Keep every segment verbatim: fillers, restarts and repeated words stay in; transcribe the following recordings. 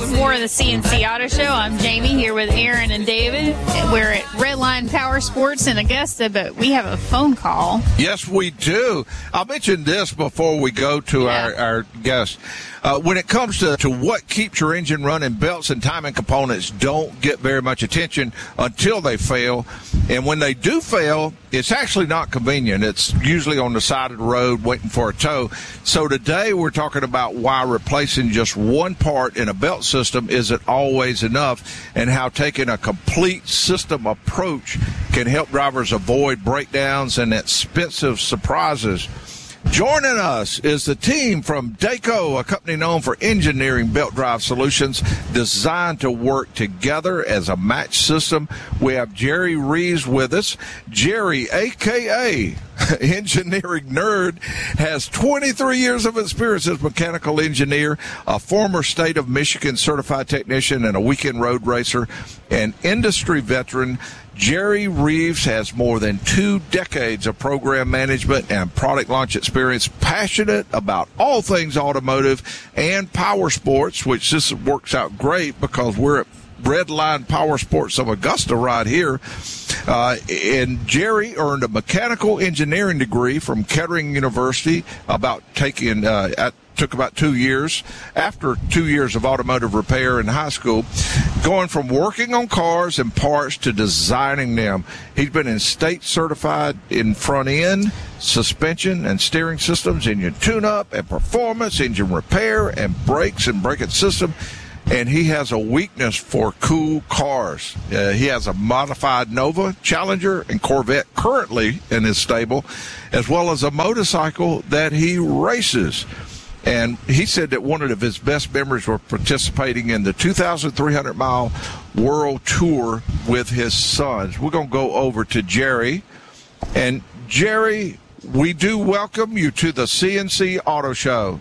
with more of the C N C Auto Show. I'm Jamie here with Aaron and David. We're at Redline Power Sports in Augusta, but we have a phone call. Yes, we do. I'll mention this before we go to Yeah. our, our guest. Uh, when it comes to, to what keeps your engine running, belts and timing components don't get very much attention until they fail. And when they do fail, it's actually not convenient. It's usually on the side of the road waiting for a tow. So today we're talking about why replacing just one part in a belt system isn't always enough, and how taking a complete system approach can help drivers avoid breakdowns and expensive surprises. Joining us is the team from Dayco, a company known for engineering belt drive solutions designed to work together as a match system. We have Jerry Reeves with us. Jerry, a k a. Engineering Nerd, has twenty-three years of experience as a mechanical engineer, a former state of Michigan certified technician, and a weekend road racer, and industry veteran. Jerry Reeves has more than two decades of program management and product launch experience, passionate about all things automotive and power sports, which this works out great because we're at Redline Power Sports of Augusta right here. Uh, and Jerry earned a mechanical engineering degree from Kettering University, about taking uh, at took about two years after two years of automotive repair in high school, going from working on cars and parts to designing them. He's been in state certified in front end, suspension and steering systems, engine tune-up and performance, engine repair and brakes and braking system. And he has a weakness for cool cars. Uh, he has a modified Nova, Challenger, and Corvette currently in his stable, as well as a motorcycle that he races. And he said that one of his best memories were participating in the two thousand three hundred mile world tour with his sons. We're going to go over to Jerry. And, Jerry, we do welcome you to the C N C Auto Show.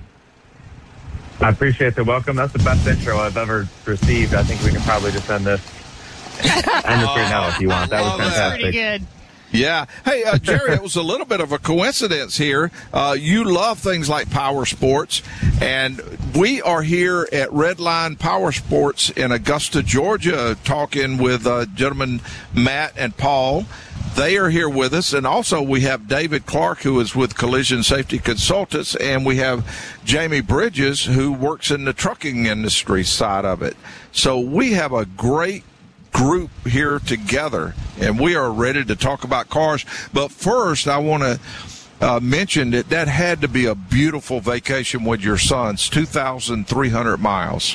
I appreciate the welcome. That's the best intro I've ever received. I think we can probably just end this, end this right now if you want. That was fantastic. That's pretty good. Yeah. Hey, uh, Jerry, it was a little bit of a coincidence here. Uh, you love things like power sports, and we are here at Redline Power Sports in Augusta, Georgia, talking with uh, gentlemen Matt and Paul. They are here with us, and also we have David Clark, who is with Collision Safety Consultants, and we have Jamie Bridges, who works in the trucking industry side of it. So we have a great group here together, and we are ready to talk about cars. But first, I want to uh, mention that that had to be a beautiful vacation with your sons, two thousand three hundred miles.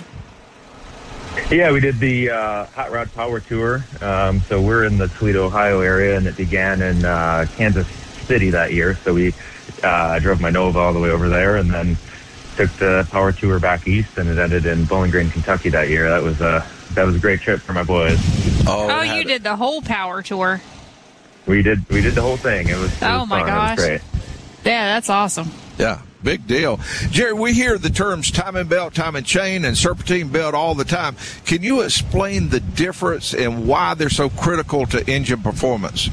Yeah, we did the uh, Hot Rod Power Tour. Um, so we're in the Toledo, Ohio area, and it began in uh, Kansas City that year. So we uh, drove my Nova all the way over there, and then took the Power Tour back east, and it ended in Bowling Green, Kentucky that year. That was a that was a great trip for my boys. Oh, oh you did the whole Power Tour. We did we did the whole thing. It was, it oh was my fun. gosh, it was great. Yeah, that's awesome. Yeah. Big deal. Jerry, we hear the terms timing belt, timing chain, and serpentine belt all the time. Can you explain the difference and why they're so critical to engine performance?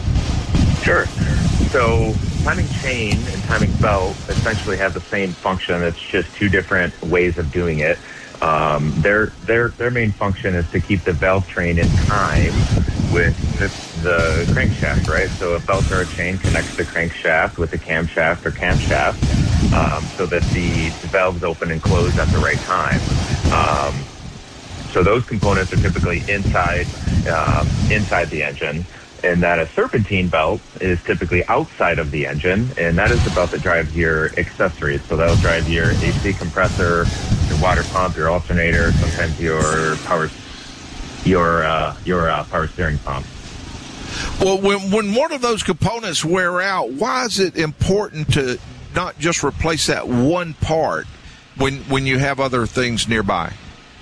Sure. So timing chain and timing belt essentially have the same function. It's just two different ways of doing it. Um, their their their main function is to keep the valve train in time with the, the crankshaft, right? So a belt or a chain connects the crankshaft with the camshaft or camshaft, um, so that the, the valves open and close at the right time. Um, so those components are typically inside um, inside the engine, and that a serpentine belt is typically outside of the engine, and that is the belt that drives your accessories. So that'll drive your A C compressor, your water pump, your alternator, sometimes your power your uh, your uh, power steering pump. Well, when when one of those components wear out, why is it important to not just replace that one part when when you have other things nearby?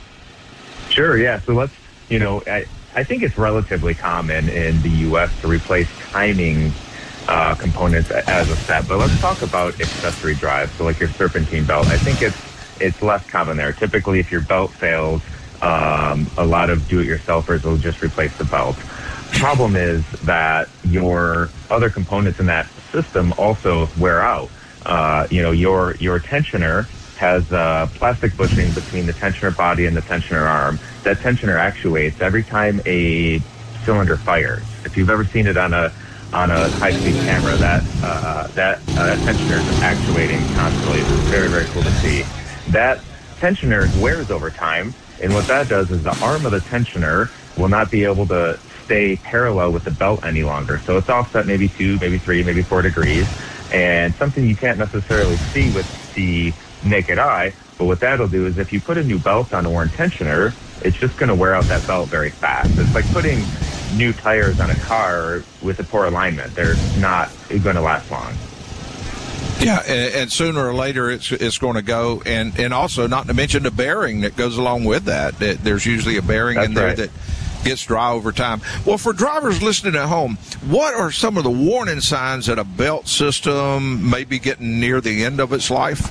Sure, yeah. So let's, you know, I, I think it's relatively common in the U S to replace timing uh, components as a set, but let's talk about accessory drives. So like your serpentine belt, I think it's it's less common there. Typically, if your belt fails, um, a lot of do-it-yourselfers will just replace the belt. Problem is that your other components in that system also wear out. Uh, you know, your your tensioner has a plastic bushing between the tensioner body and the tensioner arm. That tensioner actuates every time a cylinder fires. If you've ever seen it on a on a high-speed camera, that uh, that uh, tensioner is actuating constantly. It's very, very cool to see. That tensioner wears over time, and what that does is the arm of the tensioner will not be able to stay parallel with the belt any longer. So it's offset maybe two, maybe three, maybe four degrees, and something you can't necessarily see with the naked eye. But what that'll do is if you put a new belt on a worn tensioner, it's just going to wear out that belt very fast. It's like putting new tires on a car with a poor alignment. They're not going to last long. Yeah, and, and sooner or later it's it's going to go, and, and also not to mention the bearing that goes along with that. There's usually a bearing That's in there right. that gets dry over time. Well, for drivers listening at home, what are some of the warning signs that a belt system may be getting near the end of its life?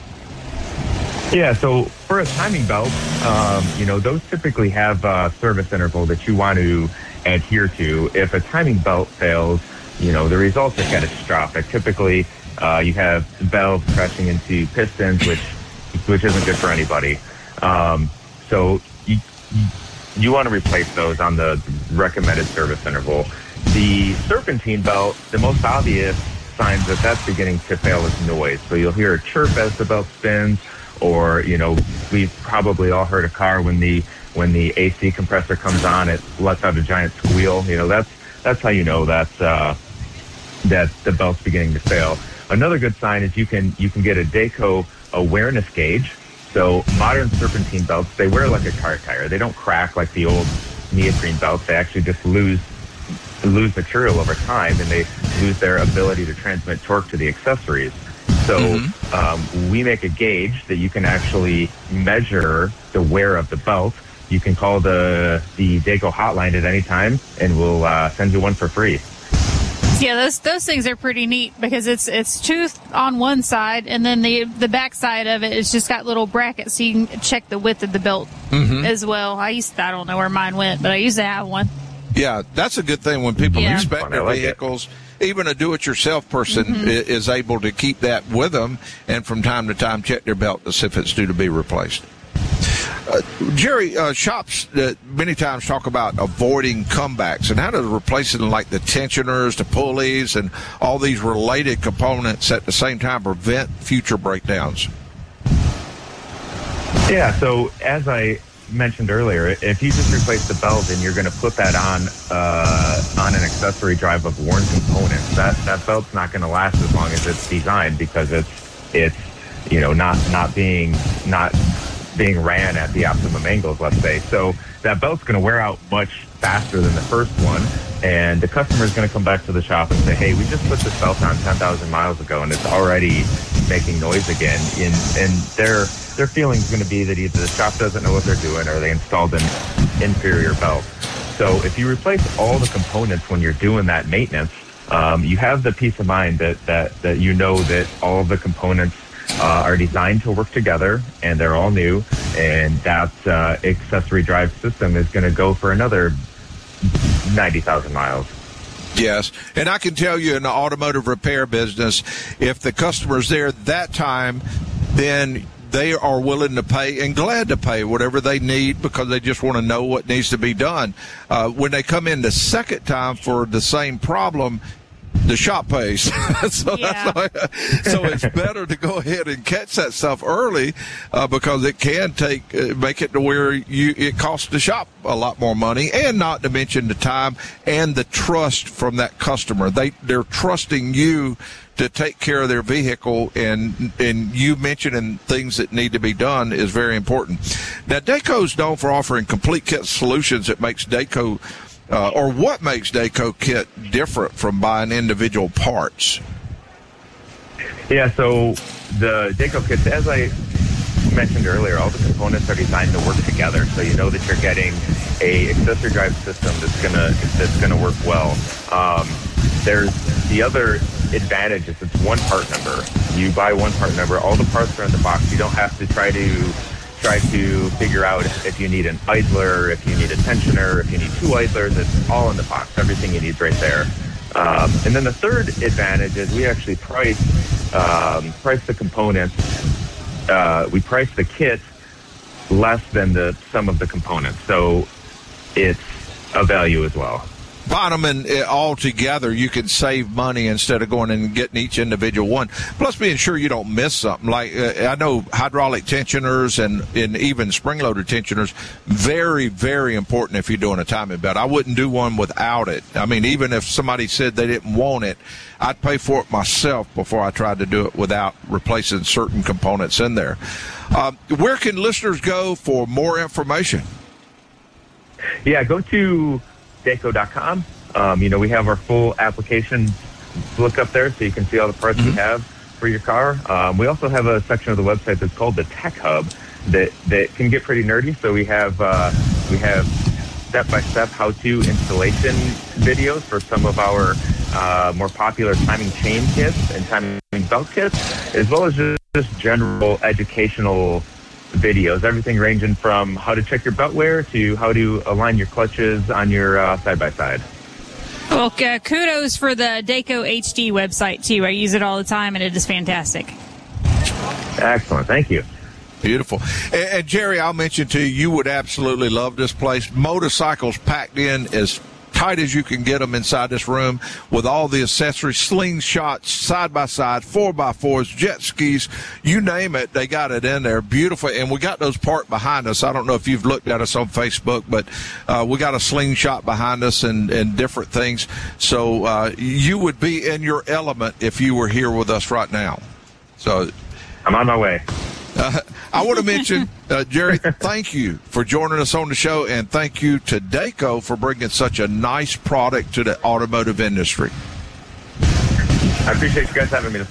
Yeah, so for a timing belt, um, you know, those typically have a service interval that you want to adhere to. If a timing belt fails, you know, the results are catastrophic. Typically, uh, you have valves crashing into pistons, which which isn't good for anybody. Um, so you, you you want to replace those on the recommended service interval. The serpentine belt, the most obvious signs that that's beginning to fail is noise. So you'll hear a chirp as the belt spins, or, you know, we've probably all heard a car when the when the A C compressor comes on, it lets out a giant squeal. You know, that's that's how you know that's uh, that the belt's beginning to fail. Another good sign is you can you can get a Dayco awareness gauge. So modern serpentine belts, they wear like a car tire. They don't crack like the old neoprene belts. They actually just lose lose material over time, and they lose their ability to transmit torque to the accessories. So mm-hmm. um, we make a gauge that you can actually measure the wear of the belt. You can call the the Dayco hotline at any time, and we'll uh, send you one for free. Yeah, those those things are pretty neat because it's it's tooth on one side, and then the the back side of it is just got little brackets, so you can check the width of the belt mm-hmm. as well. I used to, I don't know where mine went, but I used to have one. Yeah, that's a good thing when people yeah. inspect their like vehicles. It. Even a do-it-yourself person mm-hmm. is able to keep that with them, and from time to time check their belt to see if it's due to be replaced. Uh, Jerry, uh, shops that many times talk about avoiding comebacks and how to replace it like the tensioners, the pulleys, and all these related components at the same time prevent future breakdowns. Yeah, so as I mentioned earlier, if you just replace the belt and you're going to put that on uh, on an accessory drive of worn components, that, that belt's not going to last as long as it's designed because it's it's you know not not being not being ran at the optimum angles, let's say. So that belt's going to wear out much faster than the first one, and the customer is going to come back to the shop and say, hey, we just put this belt on ten thousand miles ago and it's already making noise again. And, and their their feeling is going to be that either the shop doesn't know what they're doing or they installed an inferior belt. So if you replace all the components when you're doing that maintenance, um, you have the peace of mind that, that, that you know that all of the components Uh, are designed to work together, and they're all new, and that uh, accessory drive system is going to go for another ninety thousand miles. Yes, and I can tell you in the automotive repair business, if the customer's there that time, then they are willing to pay and glad to pay whatever they need because they just want to know what needs to be done. Uh, when they come in the second time for the same problem, the shop pays. so, yeah. that's so it's better to go ahead and catch that stuff early uh, because it can take uh, make it to where you it costs the shop a lot more money, and not to mention the time and the trust from that customer. They they're trusting you to take care of their vehicle, and and you mentioning things that need to be done is very important. Now, Dayco's known for offering complete kit solutions that makes Dayco Uh, or what makes Dayco kit different from buying individual parts? Yeah, so the Dayco kits, as I mentioned earlier, all the components are designed to work together, so you know that you're getting a accessory drive system that's gonna that's gonna work well. Um, there's the other advantage is it's one part number. You buy one part number, all the parts are in the box. You don't have to try to try to figure out if, if you need an idler, if you need a tensioner, if you need two idlers. It's all in the box. Everything you need is right there. Um, and then the third advantage is we actually price um, price the components uh, we price the kit less than the sum of the components, so it's a value as well. Buying them in, all together, you can save money instead of going and getting each individual one. Plus, being sure you don't miss something. Like uh, I know hydraulic tensioners and, and even spring-loaded tensioners, very, very important if you're doing a timing belt. I wouldn't do one without it. I mean, even if somebody said they didn't want it, I'd pay for it myself before I tried to do it without replacing certain components in there. Uh, where can listeners go for more information? Yeah, go to Dayco dot com. Um, you know, we have our full application look up there, so you can see all the parts mm-hmm. we have for your car. Um, we also have a section of the website that's called the Tech Hub that that can get pretty nerdy. So we have uh, we have step-by-step how-to installation videos for some of our uh, more popular timing chain kits and timing belt kits, as well as just, just general educational videos, everything ranging from how to check your belt wear to how to align your clutches on your uh, side-by-side. Well, uh, kudos for the Dayco H D website, too. I use it all the time, and it is fantastic. Excellent. Thank you. Beautiful. And, and Jerry, I'll mention to you, you would absolutely love this place. Motorcycles packed in as tight as you can get them inside this room with all the accessories, slingshots, side-by-side, four-by-fours, jet skis, you name it, they got it in there. Beautiful. And we got those parked behind us. I don't know if you've looked at us on Facebook, but uh, we got a slingshot behind us and, and different things. So uh, you would be in your element if you were here with us right now. So I'm on my way. Uh, I want to mention, uh, Jerry, thank you for joining us on the show, and thank you to Dayco for bringing such a nice product to the automotive industry. I appreciate you guys having me.